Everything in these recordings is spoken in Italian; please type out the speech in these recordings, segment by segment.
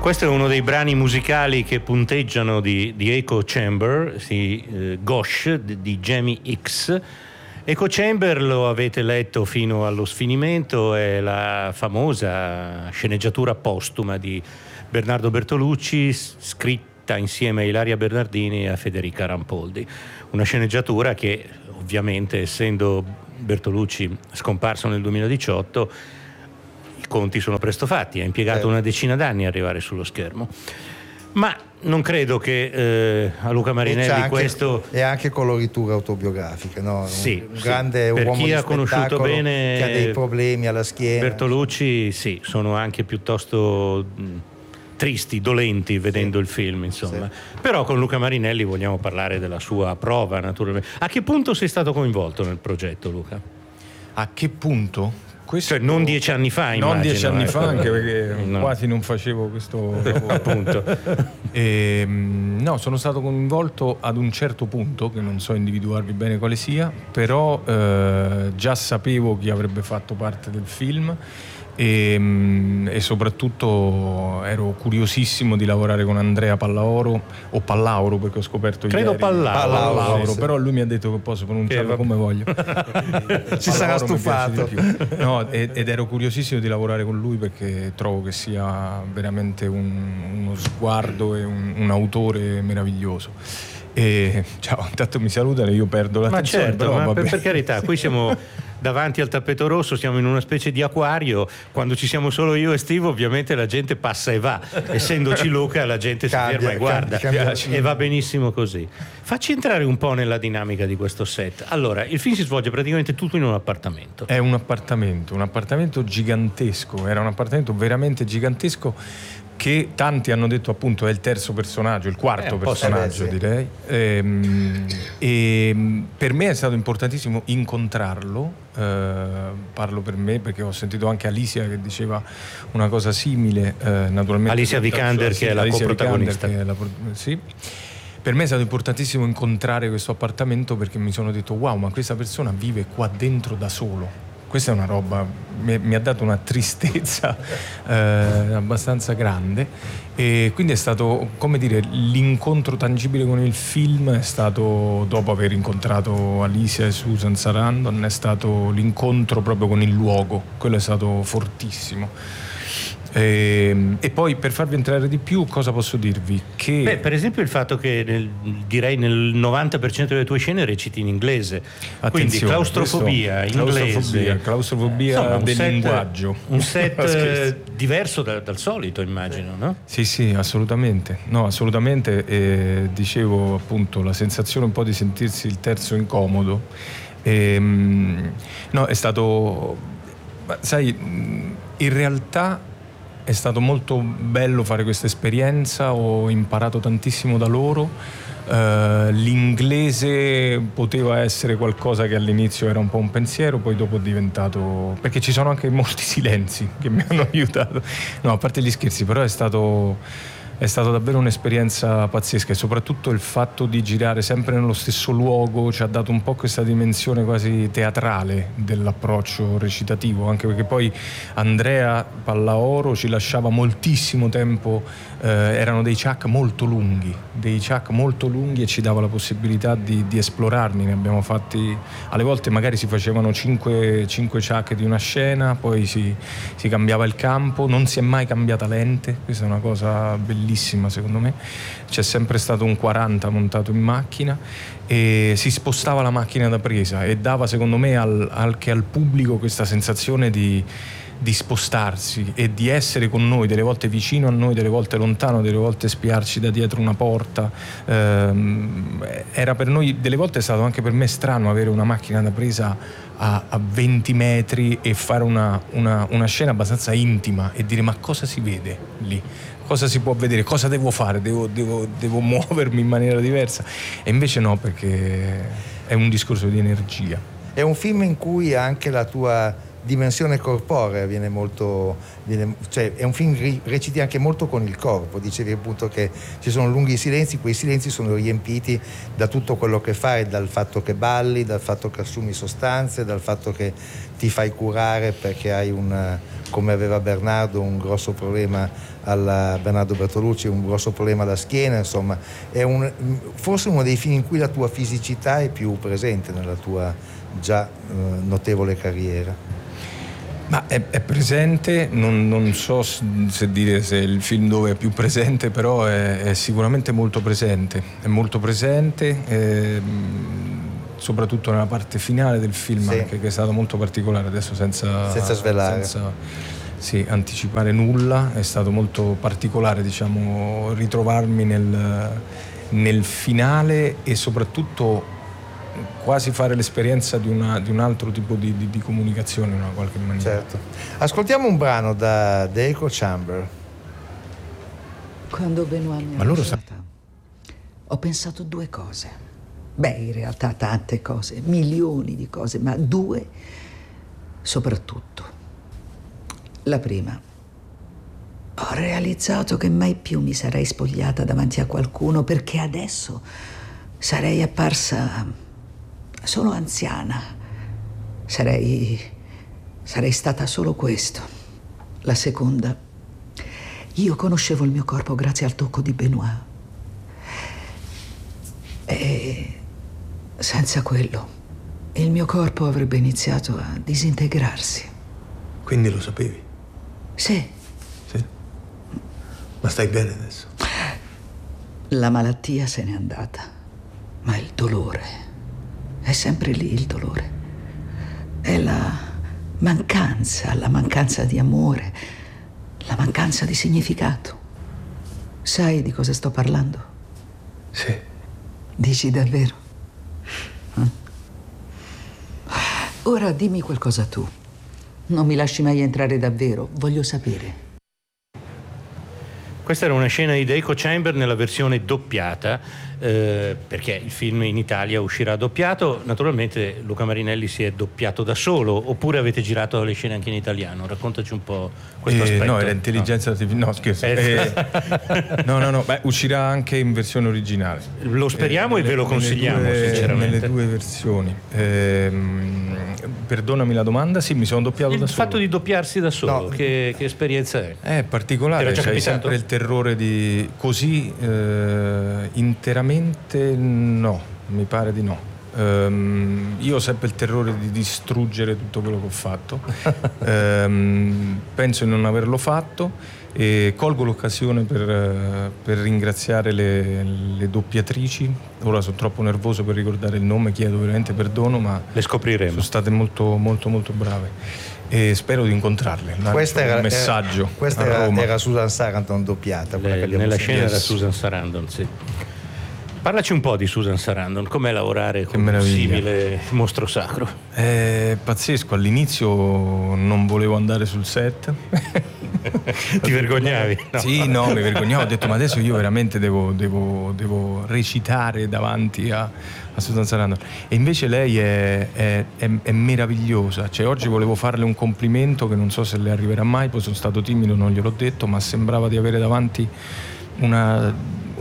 Questo è uno dei brani musicali che punteggiano di Echo Chamber, Ghosh di Jamie X. Echo Chamber, lo avete letto fino allo sfinimento, è la famosa sceneggiatura postuma di Bernardo Bertolucci, scritta insieme a Ilaria Bernardini e a Federica Rampoldi. Una sceneggiatura che ovviamente, essendo Bertolucci scomparso nel 2018, i conti sono presto fatti, ha impiegato una decina d'anni a arrivare sullo schermo. Ma non credo che a Luca Marinelli questo... è anche coloritura autobiografica, no? Sì, un grande per uomo chi di ha conosciuto bene che ha dei problemi alla schiena. Bertolucci, sì, sono anche piuttosto tristi, dolenti vedendo il film, insomma. Sì. Però con Luca Marinelli vogliamo parlare della sua prova, naturalmente. A che punto sei stato coinvolto nel progetto, Luca? A che punto? Cioè non 10 anni fa, immagino. Non 10 anni fa, anche perché quasi non facevo questo lavoro. Appunto. No, sono stato coinvolto ad un certo punto, che non so individuarvi bene quale sia, però già sapevo chi avrebbe fatto parte del film e soprattutto ero curiosissimo di lavorare con Andrea Pallauro, o Pallauro perché ho scoperto credo ieri. Pallauro, sì. Però lui mi ha detto che posso pronunciarlo come voglio. Si sarà stufato. No, ed ero curiosissimo di lavorare con lui perché trovo che sia veramente uno sguardo e un autore meraviglioso. E ciao, intanto mi salutano e io perdo l'attenzione. Ma certo, però ma per carità, qui siamo davanti al tappeto rosso, siamo in una specie di acquario. Quando ci siamo solo io e Steve, ovviamente la gente passa e va. Essendoci Luca, la gente si ferma e guarda, e va benissimo così. Facci entrare un po' nella dinamica di questo set. Allora, il film si svolge praticamente tutto in un appartamento. È un appartamento gigantesco, era un appartamento veramente gigantesco, che tanti hanno detto appunto è il terzo personaggio, il quarto personaggio direi, e per me è stato importantissimo incontrarlo, parlo per me perché ho sentito anche Alicia che diceva una cosa simile, naturalmente Alicia Vikander che è la coprotagonista. Sì. Per me è stato importantissimo incontrare questo appartamento perché mi sono detto wow, ma questa persona vive qua dentro da solo. Questa è una roba, mi ha dato una tristezza abbastanza grande, e quindi è stato, come dire, l'incontro tangibile con il film è stato, dopo aver incontrato Alicia e Susan Sarandon, è stato l'incontro proprio con il luogo, quello è stato fortissimo. E poi per farvi entrare di più, cosa posso dirvi? Che per esempio il fatto che direi nel 90% delle tue scene reciti in inglese. Quindi claustrofobia, inglese, claustrofobia del linguaggio, un set diverso dal solito, immagino, no? Sì, assolutamente. No, assolutamente. Dicevo appunto la sensazione un po' di sentirsi il terzo incomodo. No, è stato, sai, in realtà è stato molto bello fare questa esperienza, ho imparato tantissimo da loro. L'inglese poteva essere qualcosa che all'inizio era un po' un pensiero, poi dopo è diventato, perché ci sono anche molti silenzi che mi hanno aiutato. No, a parte gli scherzi, però è stato davvero un'esperienza pazzesca, e soprattutto il fatto di girare sempre nello stesso luogo ci ha dato un po' questa dimensione quasi teatrale dell'approccio recitativo, anche perché poi Andrea Pallaoro ci lasciava moltissimo tempo, erano dei chuck molto lunghi e ci dava la possibilità di esplorarli. Ne abbiamo fatti, alle volte magari si facevano 5 chuck di una scena, poi si cambiava il campo, non si è mai cambiata lente, questa è una cosa bellissima secondo me, c'è sempre stato un 40 montato in macchina e si spostava la macchina da presa e dava secondo me anche al pubblico questa sensazione di spostarsi e di essere con noi, delle volte vicino a noi, delle volte lontano, delle volte spiarci da dietro una porta. Era per noi, delle volte è stato anche per me strano avere una macchina da presa a 20 metri e fare una scena abbastanza intima e dire ma cosa si vede lì? Cosa si può vedere? Cosa devo fare? Devo muovermi in maniera diversa? E invece no, perché è un discorso di energia. È un film in cui anche la tua dimensione corporea cioè è un film reciti anche molto con il corpo. Dicevi appunto che ci sono lunghi silenzi, quei silenzi sono riempiti da tutto quello che fai, dal fatto che balli, dal fatto che assumi sostanze, dal fatto che ti fai curare perché hai come aveva Bernardo, un grosso problema Bernardo Bertolucci, un grosso problema alla schiena. Insomma, è forse uno dei film in cui la tua fisicità è più presente nella tua già notevole carriera. Ma è presente, non so se dire se è il film dove è più presente, però è sicuramente molto presente. È molto presente, soprattutto nella parte finale del film, sì, anche, che è stato molto particolare, adesso senza svelare. Sì, anticipare nulla. È stato molto particolare, diciamo, ritrovarmi nel finale e soprattutto quasi fare l'esperienza di un altro tipo di comunicazione in una qualche maniera. Certo. Ascoltiamo un brano da The Echo Chamber. Quando Benoît mi ha lasciata, ho pensato 2 cose. Beh, in realtà tante cose, milioni di cose, ma 2 soprattutto. La prima, ho realizzato che mai più mi sarei spogliata davanti a qualcuno, perché adesso sarei apparsa solo anziana. Sarei stata solo questo. La seconda, io conoscevo il mio corpo grazie al tocco di Benoît. E senza quello, il mio corpo avrebbe iniziato a disintegrarsi. Quindi lo sapevi? Sì. Sì? Ma stai bene adesso? La malattia se n'è andata, ma il dolore è sempre lì. Il dolore è la mancanza di amore, la mancanza di significato. Sai di cosa sto parlando? Sì. Dici davvero? Ora dimmi qualcosa tu. Non mi lasci mai entrare davvero, voglio sapere. Questa era una scena di The Echo Chamber nella versione doppiata, perché il film in Italia uscirà doppiato. Naturalmente Luca Marinelli si è doppiato da solo, oppure avete girato le scene anche in italiano? Raccontaci un po' questo aspetto. No, era intelligenza artificiale. No, scherzo. No. Beh, uscirà anche in versione originale. Lo speriamo e ve lo consigliamo, sinceramente. Nelle 2 versioni. Perdonami la domanda, sì, mi sono doppiato da solo. Il fatto di doppiarsi da solo, che esperienza è? È particolare, c'hai sempre il terrore di così interamente no, mi pare di no. Io ho sempre il terrore di distruggere tutto quello che ho fatto. Penso di non averlo fatto e colgo l'occasione per ringraziare le doppiatrici. Ora sono troppo nervoso per ricordare il nome, chiedo veramente perdono, ma le scopriremo. Sono state molto molto molto brave e spero di incontrarle. Questo era un messaggio. Questa era Susan Sarandon doppiata. Nella scena era Susan Sarandon, sì. Parlaci un po' di Susan Sarandon, com'è lavorare con un simile mostro sacro? È pazzesco, all'inizio non volevo andare sul set. Ti vergognavi? No. Sì, no, mi vergognavo, ho detto ma adesso io veramente devo recitare davanti a Susan Sarandon. E invece lei è meravigliosa, cioè oggi volevo farle un complimento che non so se le arriverà mai, poi sono stato timido, non gliel'ho detto, ma sembrava di avere davanti una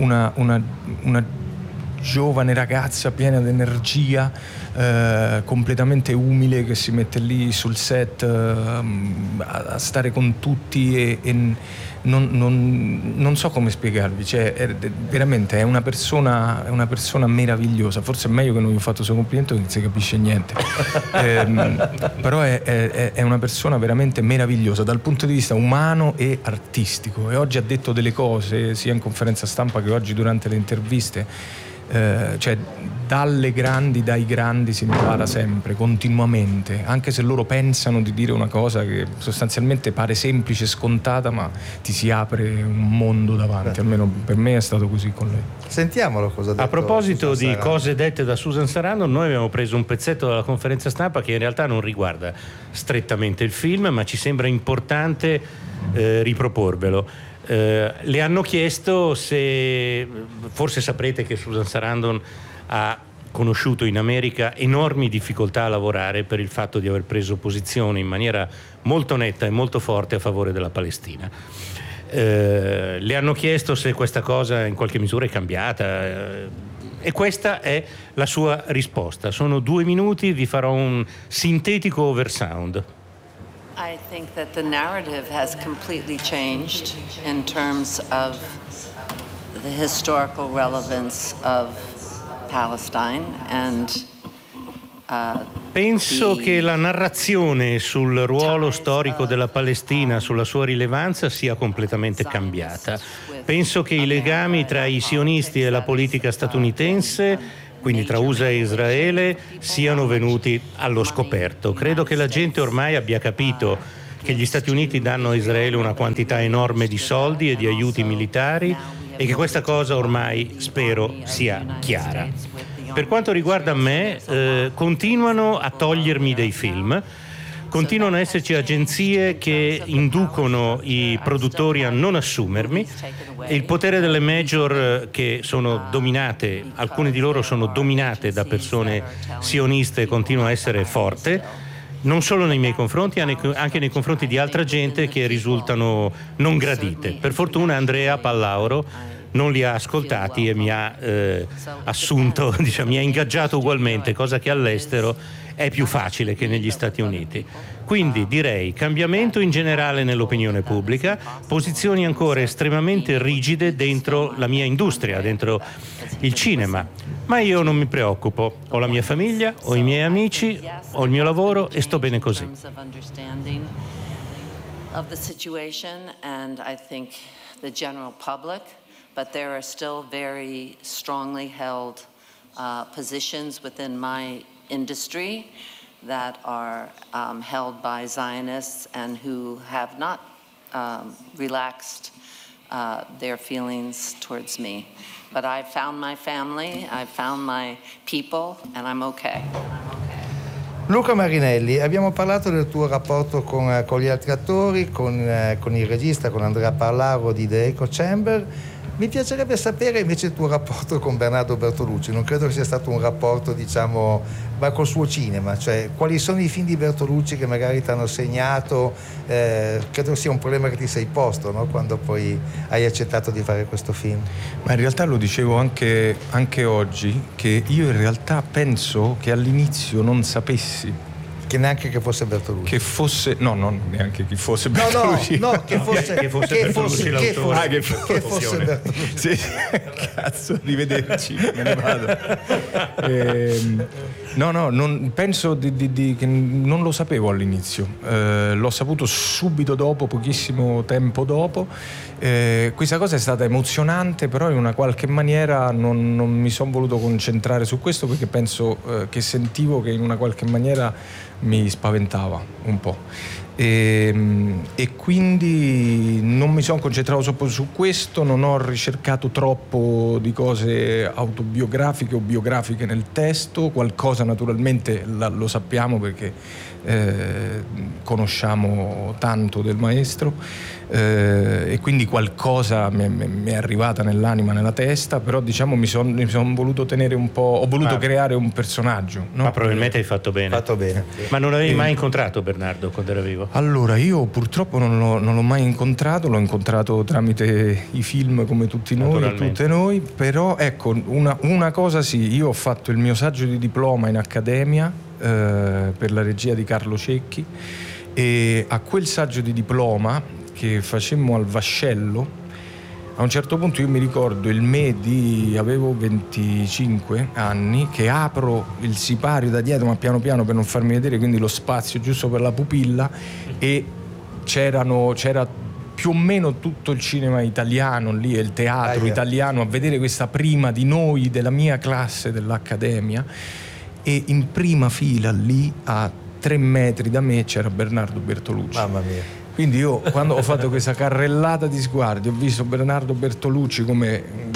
giovane ragazza piena di energia, completamente umile, che si mette lì sul set a stare con tutti e non so come spiegarvi, cioè veramente è una persona meravigliosa. Forse è meglio che non gli ho fatto il suo complimento, che non si capisce niente. Però è una persona veramente meravigliosa dal punto di vista umano e artistico, e oggi ha detto delle cose sia in conferenza stampa che oggi durante le interviste. Cioè dai grandi si impara sempre, continuamente, anche se loro pensano di dire una cosa che sostanzialmente pare semplice, scontata, ma ti si apre un mondo davanti. Almeno per me è stato così con lei. Sentiamolo cosa ha detto. A proposito di cose dette da Susan Sarandon, noi abbiamo preso un pezzetto dalla conferenza stampa che in realtà non riguarda strettamente il film, ma ci sembra importante riproporvelo. Le hanno chiesto se, forse saprete che Susan Sarandon ha conosciuto in America enormi difficoltà a lavorare per il fatto di aver preso posizione in maniera molto netta e molto forte a favore della Palestina. Le hanno chiesto se questa cosa in qualche misura è cambiata, e questa è la sua risposta. Sono 2 minuti, vi farò un sintetico oversound. I think that the narrative has completely changed in terms of the historical relevance of Palestine and penso che la narrazione sul ruolo storico della Palestina, sulla sua rilevanza, sia completamente cambiata. Penso che i legami tra i sionisti e la politica statunitense, quindi tra USA e Israele, siano venuti allo scoperto. Credo che la gente ormai abbia capito che gli Stati Uniti danno a Israele una quantità enorme di soldi e di aiuti militari e che questa cosa ormai, spero, sia chiara. Per quanto riguarda me, continuano a togliermi dei film, continuano a esserci agenzie che inducono i produttori a non assumermi. Il potere delle major, che sono dominate, alcune di loro sono dominate da persone sioniste, continua a essere forte, non solo nei miei confronti, anche nei confronti di altra gente che risultano non gradite. Per fortuna Andrea Pallauro non li ha ascoltati e mi ha assunto, mi ha ingaggiato ugualmente, cosa che all'estero è più facile che negli Stati Uniti. Quindi direi cambiamento in generale nell'opinione pubblica, posizioni ancora estremamente rigide dentro la mia industria, dentro il cinema. Ma io non mi preoccupo, ho la mia famiglia, ho i miei amici, ho il mio lavoro e sto bene così. But there are still very strongly held positions within my industry that are held by Zionists and who have not relaxed their feelings towards me. But I found my family, I found my people, and I'm okay. Luca Marinelli, abbiamo parlato del tuo rapporto con gli altri attori, con il regista, con Andrea Pallauro di The Echo Chamber. Mi piacerebbe sapere invece il tuo rapporto con Bernardo Bertolucci. Non credo che sia stato un rapporto, ma col suo cinema, cioè quali sono i film di Bertolucci che magari ti hanno segnato. Credo sia un problema che ti sei posto, no? Quando poi hai accettato di fare questo film. Ma in realtà lo dicevo anche oggi, che io in realtà penso che all'inizio non sapessi che neanche che fosse Bertolucci. Che fosse, no, non neanche che fosse Bertolucci. No, che fosse Bertolucci l'autore. Che fosse Bertolucci. Sì, cazzo, rivederci, me ne vado. Non, penso che non lo sapevo all'inizio. L'ho saputo subito dopo, pochissimo tempo dopo. Questa cosa è stata emozionante, però in una qualche maniera non mi sono voluto concentrare su questo, perché penso che sentivo che in una qualche maniera mi spaventava un po', e quindi non mi sono concentrato su questo, non ho ricercato troppo di cose autobiografiche o biografiche nel testo. Qualcosa naturalmente lo sappiamo perché conosciamo tanto del maestro, e quindi qualcosa mi è arrivata nell'anima, nella testa, però mi son voluto tenere un po', ho voluto creare un personaggio, no? Ma probabilmente hai fatto bene. Sì. Ma non avevi mai incontrato Bernardo quando era vivo? Allora, io purtroppo non l'ho mai incontrato, l'ho incontrato tramite i film come tutti noi e tutte noi, però ecco, una cosa sì, io ho fatto il mio saggio di diploma in accademia per la regia di Carlo Cecchi, e a quel saggio di diploma che facemmo al Vascello, a un certo punto io mi ricordo avevo 25 anni, che apro il sipario da dietro, ma piano piano per non farmi vedere, quindi lo spazio giusto per la pupilla, e c'era più o meno tutto il cinema italiano lì e il teatro italiano a vedere questa prima di noi, della mia classe dell'Accademia, e in prima fila lì a 3 metri da me c'era Bernardo Bertolucci. Mamma mia. Quindi io, quando ho fatto questa carrellata di sguardi, ho visto Bernardo Bertolucci come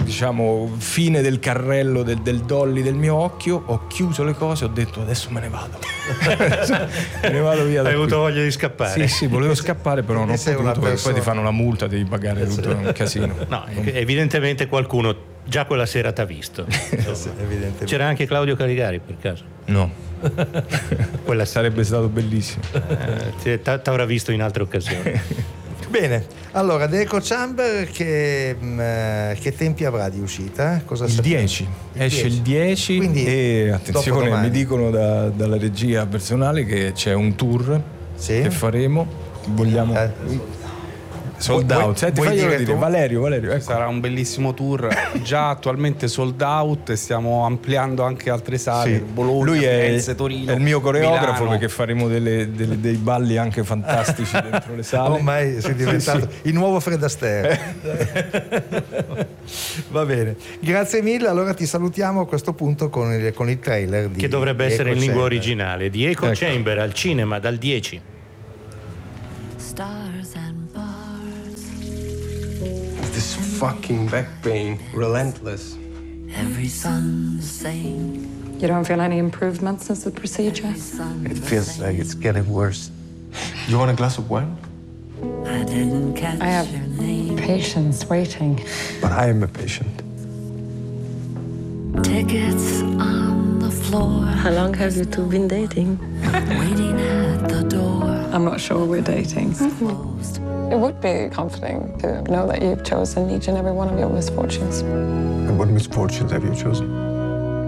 diciamo fine del carrello del dolly del mio occhio, ho chiuso le cose, ho detto adesso me ne vado. Me ne vado via da Hai qui. avuto voglia di scappare? Sì, volevo scappare, però non ho potuto, perché poi ti fanno la multa, devi pagare tutto, è un casino. No, evidentemente qualcuno già quella sera t'ha visto. Evidentemente. C'era anche Claudio Caligari per caso? No. Quella Sarebbe stato bellissimo. t'avrà visto in altre occasioni. Bene, allora The Echo Chamber che tempi avrà di uscita? Cosa Il sappiamo? 10, esce il 10. Quindi, e attenzione, dopodomani. mi dicono dalla regia personale che c'è un tour Sì? che faremo. Vogliamo sold out. Senti, vuoi faglielo dire dire. tu? Valerio, ecco. Sarà un bellissimo tour, già attualmente sold out e stiamo ampliando anche altre sale. Sì. Bologna, Lui Firenze, Torino, è il mio coreografo, Milano. perché faremo dei balli anche fantastici dentro le sale. Ormai sei diventato il nuovo Fred Astaire. Va bene, grazie mille. Allora ti salutiamo a questo punto con il trailer Che dovrebbe essere in Echo lingua Chamber. originale di Echo Chamber al cinema dal 10. Stars and bars, This fucking back pain, relentless. every sun the same, You don't feel any improvement since the procedure? sun It the feels same. like it's getting worse. You want a glass of wine? I didn't catch I have your name. patients waiting. But I am a patient. Tickets on the floor, How long have you two been dating? waiting at the door. I'm not sure we're dating. Closed. It would be comforting to know that you've chosen each and every one of your misfortunes. And what misfortunes have you chosen?